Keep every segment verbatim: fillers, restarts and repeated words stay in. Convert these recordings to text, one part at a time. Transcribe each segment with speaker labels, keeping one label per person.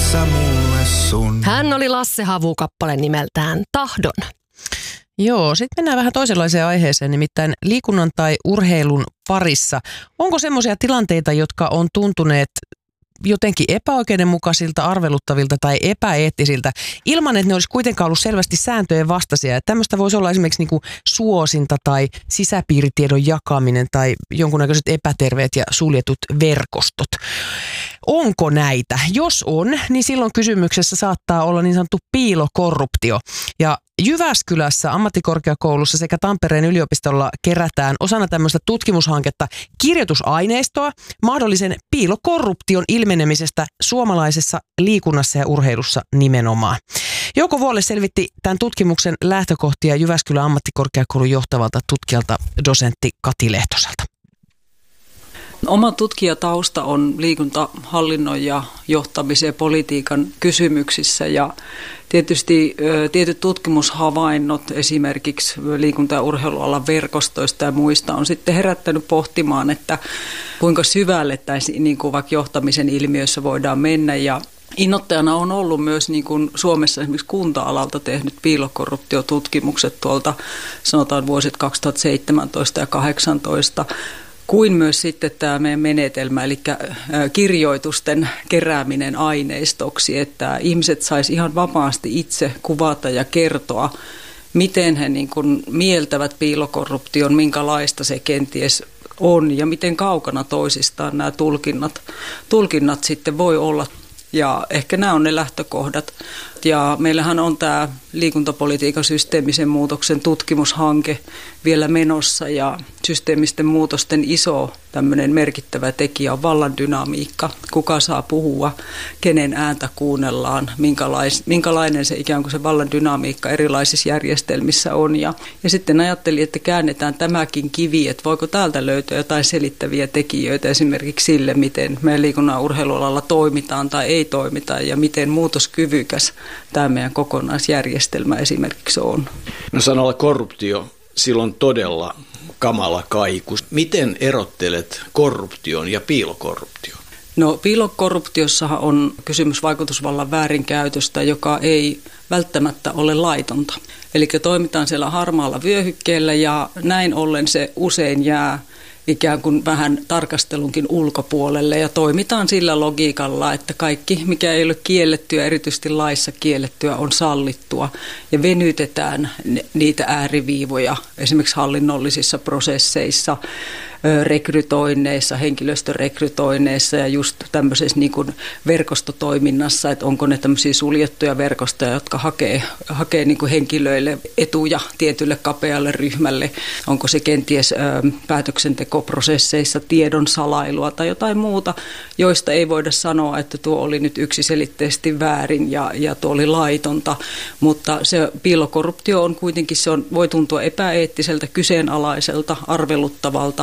Speaker 1: tässä mulle sun.
Speaker 2: Hän oli Lasse Havu kappale nimeltään Tahdon.
Speaker 3: Joo, sitten mennään vähän toisenlaiseen aiheeseen, nimittäin liikunnan tai urheilun parissa. Onko semmoisia tilanteita, jotka on tuntuneet jotenkin epäoikeudenmukaisilta, arveluttavilta tai epäeettisiltä, ilman että ne olisi kuitenkaan ollut selvästi sääntöjen vastaisia. Ja tämmöistä voisi olla esimerkiksi niin kuin suosinta tai sisäpiiritiedon jakaminen tai jonkunnäköiset epäterveet ja suljetut verkostot. Onko näitä? Jos on, niin silloin kysymyksessä saattaa olla niin sanottu piilokorruptio. Ja Jyväskylässä ammattikorkeakoulussa sekä Tampereen yliopistolla kerätään osana tämmöistä tutkimushanketta kirjoitusaineistoa mahdollisen piilokorruption ilmenemisestä suomalaisessa liikunnassa ja urheilussa nimenomaan. Jouko Vuolle selvitti tämän tutkimuksen lähtökohtia Jyväskylän ammattikorkeakoulun johtavalta tutkijalta dosentti Kati Lehtoselta.
Speaker 4: Oma tutkijatausta on liikuntahallinnon ja johtamisen ja politiikan kysymyksissä ja tietysti tietyt tutkimushavainnot esimerkiksi liikunta- ja urheilualan verkostoista ja muista on sitten herättänyt pohtimaan, että kuinka syvälle tässä niin kuin vaikka johtamisen ilmiössä voidaan mennä ja innoittajana on ollut myös niin kuin Suomessa esimerkiksi kunta-alalta tehnyt piilokorruptiotutkimukset tuolta sanotaan vuosit kaksituhattaseitsemäntoista ja kahdeksantoista kuin myös sitten tämä meidän menetelmä, eli kirjoitusten kerääminen aineistoksi, että ihmiset sais ihan vapaasti itse kuvata ja kertoa, miten he niin kuin mieltävät piilokorruption, minkälaista se kenties on ja miten kaukana toisistaan nämä tulkinnat, tulkinnat sitten voi olla. Ja ehkä nämä on ne lähtökohdat. Ja meillähän on tämä liikuntapolitiikan systeemisen muutoksen tutkimushanke vielä menossa ja systeemisten muutosten iso tämmöinen merkittävä tekijä on vallan dynamiikka. Kuka saa puhua, kenen ääntä kuunnellaan, minkälais, minkälainen se ikään kuin se vallan dynamiikka erilaisissa järjestelmissä on. Ja, ja sitten ajattelin, että käännetään tämäkin kivi, että voiko täältä löytyä jotain selittäviä tekijöitä esimerkiksi sille, miten meidän liikunnan ja urheilualalla toimitaan tai ei toimita ja miten muutoskyvykäs tämä meidän kokonaisjärjestelmä esimerkiksi on.
Speaker 5: No sanalla korruptio, silloin todella kamala kaiku. Miten erottelet korruption ja piilokorruption?
Speaker 4: No piilokorruptiossahan on kysymys vaikutusvallan väärinkäytöstä, joka ei välttämättä ole laitonta. Eli toimitaan siellä harmaalla vyöhykkeellä ja näin ollen se usein jää ikään kuin vähän tarkastelunkin ulkopuolelle ja toimitaan sillä logiikalla, että kaikki, mikä ei ole kiellettyä, erityisesti laissa kiellettyä, on sallittua ja venytetään niitä ääriviivoja esimerkiksi hallinnollisissa prosesseissa, rekrytoinneissa, henkilöstörekrytoinneissa ja just tämmöisessä niin kuin verkostotoiminnassa, että onko ne tämmöisiä suljettuja verkostoja, jotka hakee, hakee niin kuin henkilöille etuja tietylle kapealle ryhmälle, onko se kenties ö, päätöksentekoprosesseissa tiedon salailua tai jotain muuta, joista ei voida sanoa, että tuo oli nyt yksiselitteisesti väärin ja, ja tuo oli laitonta, mutta se piilokorruptio on kuitenkin, se on, voi tuntua epäeettiseltä, kyseenalaiselta, arveluttavalta,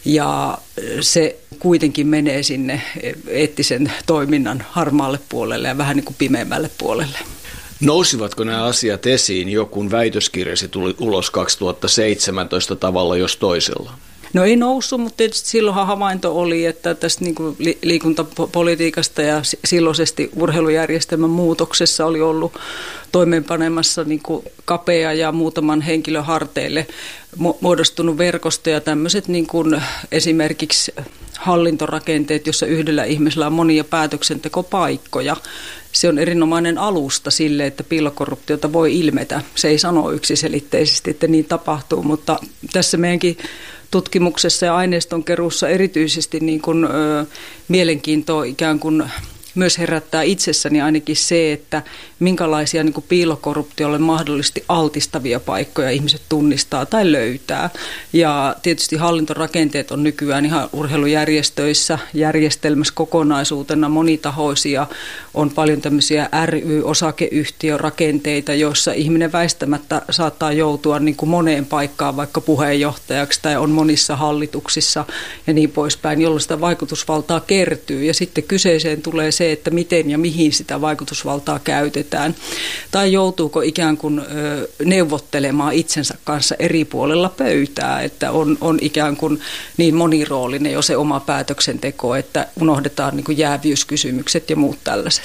Speaker 4: ja se kuitenkin menee sinne eettisen toiminnan harmaalle puolelle ja vähän niin kuin pimeämmälle puolelle.
Speaker 5: Nousivatko nämä asiat esiin jo, kun väitöskirjasi tuli ulos kaksituhattaseitsemäntoista tavalla jos toisella?
Speaker 4: No ei noussut, mutta tietysti silloinhan havainto oli, että tästä niin kuin liikuntapolitiikasta ja silloisesti urheilujärjestelmän muutoksessa oli ollut toimeenpanemassa niin kuin kapea ja muutaman henkilön harteille muodostunut verkosto ja tämmöiset niin kuin esimerkiksi hallintorakenteet, jossa yhdellä ihmisellä on monia päätöksentekopaikkoja. Se on erinomainen alusta sille, että piilokorruptiota voi ilmetä. Se ei sano yksiselitteisesti, että niin tapahtuu, mutta tässä meidänkin tutkimuksessa ja aineistonkeruussa erityisesti niin kuin, ö, mielenkiintoa ikään kuin myös herättää itsessäni ainakin se, että minkälaisia niin kuin piilokorruptiolle mahdollisesti altistavia paikkoja ihmiset tunnistaa tai löytää. Ja tietysti hallintorakenteet on nykyään ihan urheilujärjestöissä, järjestelmässä kokonaisuutena monitahoisia. On paljon tämmöisiä ry-osakeyhtiörakenteita, joissa ihminen väistämättä saattaa joutua niin kuin moneen paikkaan vaikka puheenjohtajaksi tai on monissa hallituksissa ja niin poispäin, jolloin sitä vaikutusvaltaa kertyy. Ja sitten kyseeseen tulee se, että miten ja mihin sitä vaikutusvaltaa käytetään. Tai joutuuko ikään kuin neuvottelemaan itsensä kanssa eri puolella pöytää, että on, on ikään kuin niin moniroolinen jo se oma päätöksenteko, että unohdetaan niin kuin jäävyyskysymykset ja muut tällaiset.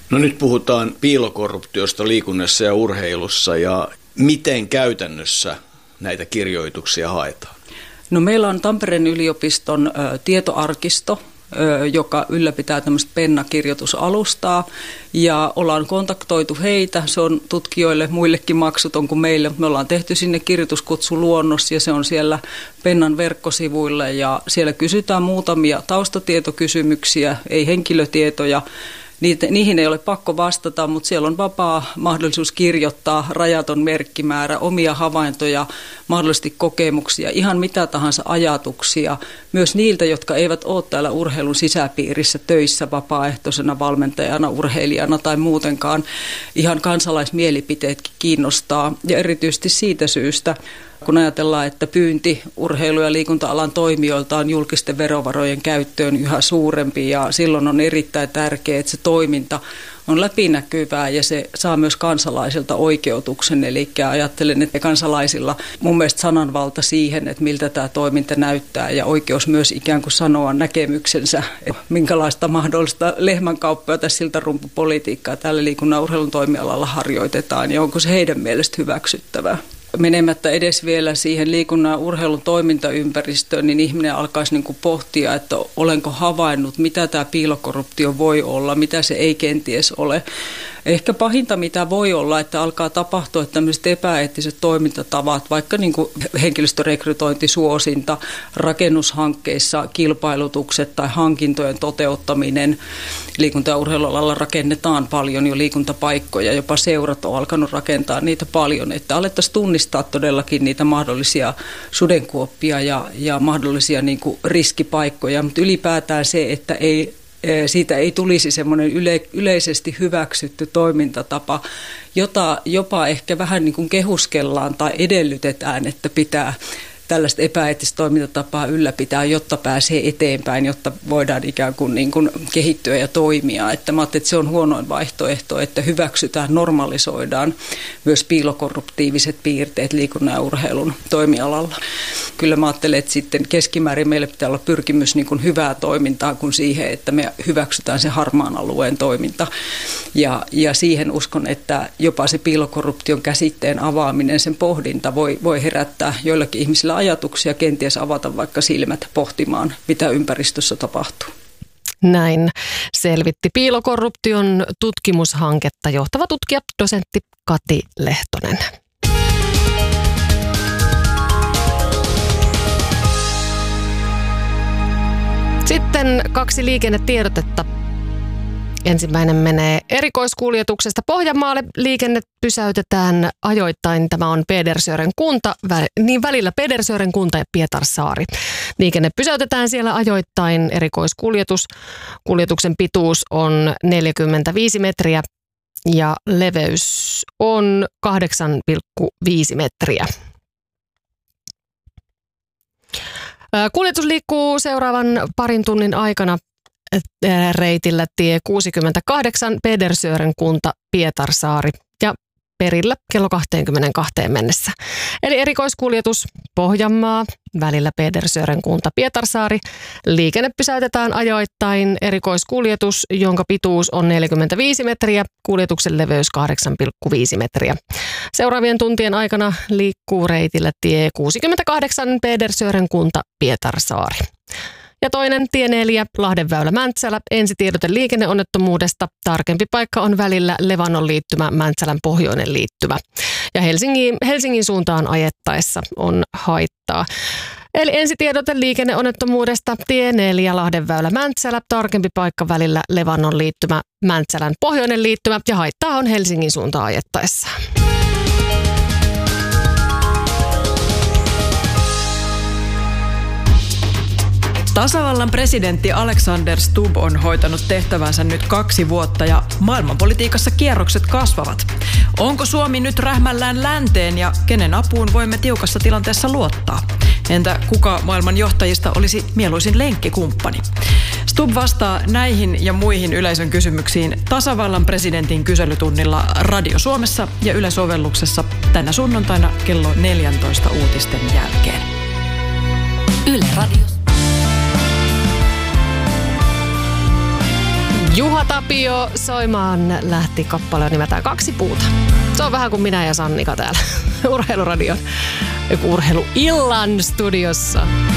Speaker 5: No nyt puhutaan piilokorruptiosta liikunnassa ja urheilussa ja miten käytännössä näitä kirjoituksia haetaan?
Speaker 4: No meillä on Tampereen yliopiston ä, tietoarkisto, ä, joka ylläpitää tämmöistä Penna-kirjoitusalustaa ja ollaan kontaktoitu heitä. Se on tutkijoille muillekin maksuton kuin meille. Me ollaan tehty sinne kirjoituskutsuluonnos ja se on siellä Pennan verkkosivuilla ja siellä kysytään muutamia taustatietokysymyksiä, ei henkilötietoja. Niitä, niihin ei ole pakko vastata, mutta siellä on vapaa mahdollisuus kirjoittaa, rajaton merkkimäärä, omia havaintoja, mahdollisesti kokemuksia, ihan mitä tahansa ajatuksia. Myös niiltä, jotka eivät ole täällä urheilun sisäpiirissä töissä vapaaehtoisena valmentajana, urheilijana tai muutenkaan. Ihan kansalaismielipiteetkin kiinnostaa ja erityisesti siitä syystä, kun ajatellaan, että pyynti urheilu- ja liikunta-alan toimijoilta on julkisten verovarojen käyttöön yhä suurempi ja silloin on erittäin tärkeää, että se toiminta on läpinäkyvää ja se saa myös kansalaisilta oikeutuksen. Eli ajattelen, että kansalaisilla mun mielestä sananvalta siihen, että miltä tämä toiminta näyttää ja oikeus myös ikään kuin sanoa näkemyksensä, että minkälaista mahdollista lehmänkauppaa tai siltarumpupolitiikkaa tällä liikunnan urheilun toimialalla harjoitetaan ja onko se heidän mielestä hyväksyttävää. Menemättä edes vielä siihen liikunnan ja urheilun toimintaympäristöön, niin ihminen alkaisi niin kuin pohtia, että olenko havainnut, mitä tämä piilokorruptio voi olla, mitä se ei kenties ole. Ehkä pahinta, mitä voi olla, että alkaa tapahtua että tämmöiset epäeettiset toimintatavat, vaikka niin kuin henkilöstörekrytointi, suosinta, rakennushankkeissa kilpailutukset tai hankintojen toteuttaminen. Liikunta- ja urheilualalla rakennetaan paljon jo liikuntapaikkoja, jopa seurat on alkanut rakentaa niitä paljon, että alettaisiin tunnistaa todellakin niitä mahdollisia sudenkuoppia ja, ja mahdollisia niin kuin riskipaikkoja, mutta ylipäätään se, että ei siitä ei tulisi semmoinen yle, yleisesti hyväksytty toimintatapa, jota jopa ehkä vähän niin kuin kehuskellaan tai edellytetään, että pitää tällaista epäeettistä toimintatapaa ylläpitää, jotta pääsee eteenpäin, jotta voidaan ikään kuin, niin kuin kehittyä ja toimia. Että mä ajattelin, että se on huonoin vaihtoehto, että hyväksytään, normalisoidaan myös piilokorruptiiviset piirteet liikunnan ja urheilun toimialalla. Kyllä mä ajattelen, että sitten keskimäärin meillä pitää olla pyrkimys niin kuin hyvää toimintaa kuin siihen, että me hyväksytään se harmaan alueen toiminta. Ja, ja siihen uskon, että jopa se piilokorruption käsitteen avaaminen, sen pohdinta voi, voi herättää joillakin ihmisillä ajatuksia, kenties avata vaikka silmät pohtimaan, mitä ympäristössä tapahtuu.
Speaker 2: Näin selvitti piilokorruption tutkimushanketta johtava tutkija, dosentti Kati Lehtonen. Sitten kaksi liikennetiedotetta. Ensimmäinen menee erikoiskuljetuksesta Pohjanmaalle. Liikenne pysäytetään ajoittain. Tämä on Pedersören kunta, niin välillä Pedersören kunta ja Pietarsaari. Liikenne pysäytetään siellä ajoittain. Erikoiskuljetus. Kuljetuksen pituus on neljäkymmentäviisi metriä ja leveys on kahdeksan pilkku viisi metriä. Kuljetus liikkuu seuraavan parin tunnin aikana reitillä tie kuusikymmentäkahdeksan Pedersören kunta Pietarsaari ja perillä kello kaksikymmentäkaksi mennessä. Eli erikoiskuljetus Pohjanmaa välillä Pedersören kunta Pietarsaari. Liikenne pysäytetään ajoittain. Erikoiskuljetus, jonka pituus on neljäkymmentäviisi metriä, kuljetuksen leveys kahdeksan pilkku viisi metriä. Seuraavien tuntien aikana liikkuu reitillä tie kuusikymmentäkahdeksan Pedersören kunta Pietarsaari. Ja toinen tie neljä, Lahdenväylä Mäntsälä, ensitiedote liikenneonnettomuudesta. Tarkempi paikka on välillä Levannon liittymä, Mäntsälän pohjoinen liittymä. Ja Helsingin, Helsingin suuntaan ajettaessa on haittaa. Eli ensitiedote liikenneonnettomuudesta, tie neljä, Lahdenväylä Mäntsälä, tarkempi paikka välillä Levannon liittymä, Mäntsälän pohjoinen liittymä ja haittaa on Helsingin suuntaan ajettaessa.
Speaker 1: Tasavallan presidentti Alexander Stubb on hoitanut tehtävänsä nyt kaksi vuotta ja maailmanpolitiikassa kierrokset kasvavat. Onko Suomi nyt rähmällään länteen ja kenen apuun voimme tiukassa tilanteessa luottaa? Entä kuka maailman johtajista olisi mieluisin lenkkikumppani? Stubb vastaa näihin ja muihin yleisön kysymyksiin tasavallan presidentin kyselytunnilla Radio Suomessa ja Yle-sovelluksessa tänä sunnuntaina kello neljätoista uutisten jälkeen. Yle Radio.
Speaker 2: Juha Tapio soimaan lähti kappale nimeltään Kaksi puuta. Se on vähän kuin minä ja Sannika täällä Urheiluradion urheiluillan studiossa.